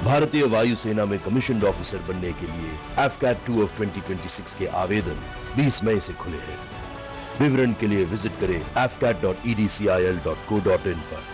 भारतीय वायुसेना में कमीशन्ड ऑफिसर बनने के लिए AFCAT 2 ऑफ 2026 के आवेदन 20 मई से खुले हैं। विवरण के लिए विजिट करें afcat.edcil.co.in पर।